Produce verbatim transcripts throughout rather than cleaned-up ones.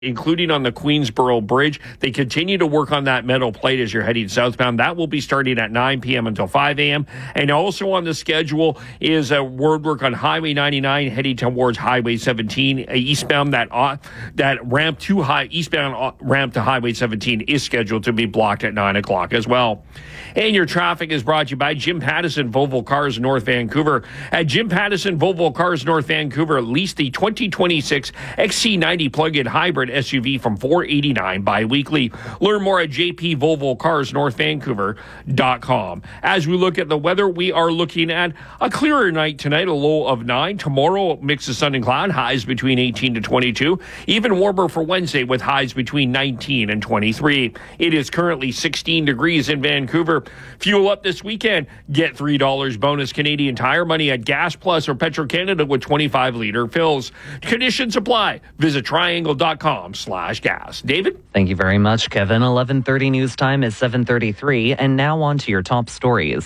including on the Queensboro Bridge. They continue to work on that metal plate as you're heading southbound. That will be starting at nine p.m. until five a.m. And also on the schedule is a road work on Highway ninety-nine heading towards Highway seventeen eastbound. That uh, that ramp to high eastbound uh, ramp to Highway seventeen is scheduled to be blocked at nine o'clock as well. And your traffic is brought to you by Jim Pattison Volvo Cars North Vancouver. At Jim Pattison Volvo Cars North Vancouver, lease the twenty twenty-six X C ninety plug-in hybrid S U V from four hundred eighty-nine dollars bi-weekly. Learn more at j p volvo cars north vancouver dot com. As we look at the weather, we are looking at a clearer night tonight, a low of nine. Tomorrow, mix of sun and cloud, highs between eighteen to twenty-two. Even warmer for Wednesday with highs between nineteen and twenty-three. It is currently sixteen degrees in Vancouver. Fuel up this weekend. Get three dollars bonus Canadian Tire money at Gas Plus or Petro-Canada with twenty-five liter fills. Conditions apply. Visit triangle dot com slash gas. David? Thank you very much, Kevin. eleven thirty news time is seven thirty-three, and now on to your top stories.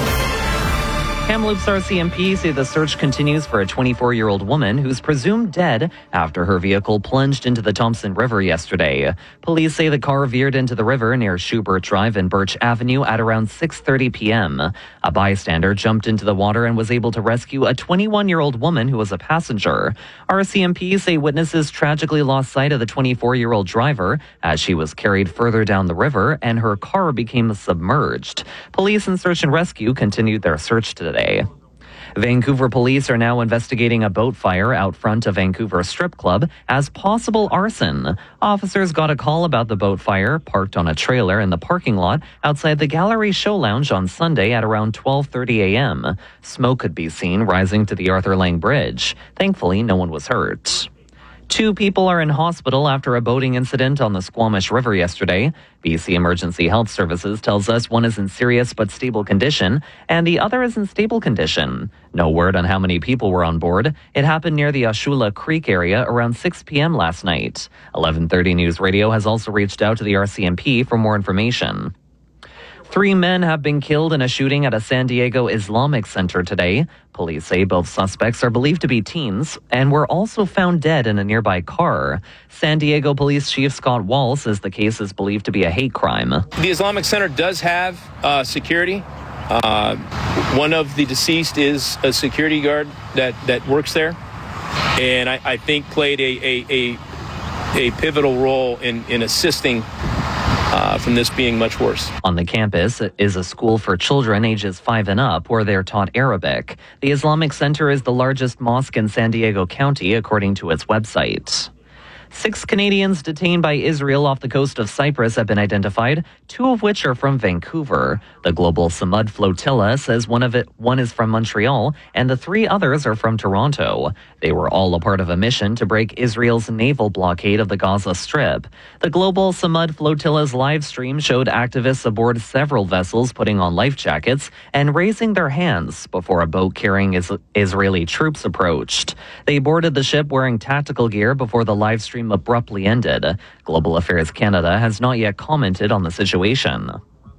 Kamloops R C M P say the search continues for a twenty-four-year-old woman who's presumed dead after her vehicle plunged into the Thompson River yesterday. Police say the car veered into the river near Schubert Drive and Birch Avenue at around six thirty p.m. A bystander jumped into the water and was able to rescue a twenty-one-year-old woman who was a passenger. R C M P say witnesses tragically lost sight of the twenty-four-year-old driver as she was carried further down the river and her car became submerged. Police and search and rescue continued their search today. Vancouver police are now investigating a boat fire out front of Vancouver Strip Club as possible arson. Officers got a call about the boat fire parked on a trailer in the parking lot outside the Gallery Show Lounge on Sunday at around twelve thirty a.m. Smoke could be seen rising to the Arthur Lang Bridge. Thankfully, no one was hurt. Two people are in hospital after a boating incident on the Squamish River yesterday. B C Emergency Health Services tells us one is in serious but stable condition and the other is in stable condition. No word on how many people were on board. It happened near the Ashula Creek area around six p.m. last night. eleven thirty News Radio has also reached out to the R C M P for more information. Three men have been killed in a shooting at a San Diego Islamic center today. Police say both suspects are believed to be teens and were also found dead in a nearby car. San Diego Police Chief Scott Wall says the case is believed to be a hate crime. The Islamic Center does have uh, security. Uh, one of the deceased is a security guard that, that works there, and I, I think played a, a, a, a pivotal role in, in assisting Uh, from this being much worse. On the campus is a school for children ages five and up where they're taught Arabic. The Islamic Center is the largest mosque in San Diego County, according to its website. Six Canadians detained by Israel off the coast of Cyprus have been identified, two of which are from Vancouver. The Global Samud Flotilla says one of it, one is from Montreal, and the three others are from Toronto. They were all a part of a mission to break Israel's naval blockade of the Gaza Strip. The Global Samud Flotilla's live stream showed activists aboard several vessels putting on life jackets and raising their hands before a boat carrying is- Israeli troops approached. They boarded the ship wearing tactical gear before the live stream abruptly ended. Global Affairs Canada has not yet commented on the situation.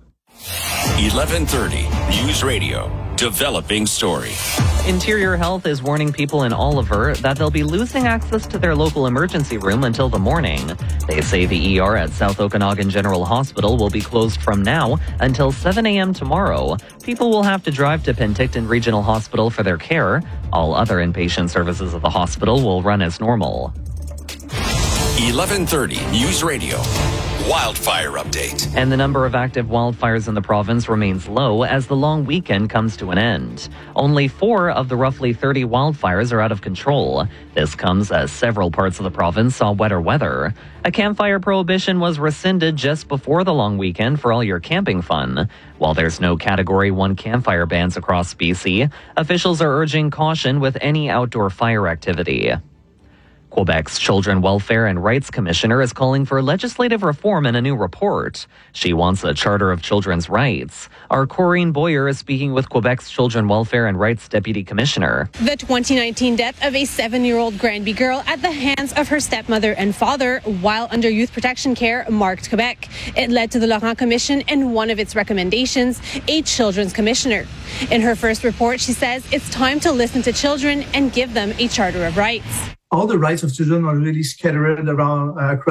eleven thirty News Radio. Developing story. Interior Health is warning people in Oliver that they'll be losing access to their local emergency room until the morning. They say the E R at South Okanagan General Hospital will be closed from now until seven a.m. tomorrow. People will have to drive to Penticton Regional Hospital for their care. All other inpatient services of the hospital will run as normal. eleven thirty News Radio. Wildfire update. And the number of active wildfires in the province remains low as the long weekend comes to an end. Only four of the roughly thirty wildfires are out of control. This comes as several parts of the province saw wetter weather. A campfire prohibition was rescinded just before the long weekend for all your camping fun. While there's no Category one campfire bans across B C, officials are urging caution with any outdoor fire activity. Quebec's Children Welfare and Rights Commissioner is calling for legislative reform in a new report. She wants a Charter of Children's Rights. Our Corinne Boyer is speaking with Quebec's Children Welfare and Rights Deputy Commissioner. The twenty nineteen death of a seven-year-old Granby girl at the hands of her stepmother and father while under youth protection care marked Quebec. It led to the Laurent Commission and one of its recommendations, a Children's Commissioner. In her first report, she says it's time to listen to children and give them a Charter of Rights. all the rights of children are really scattered around uh, across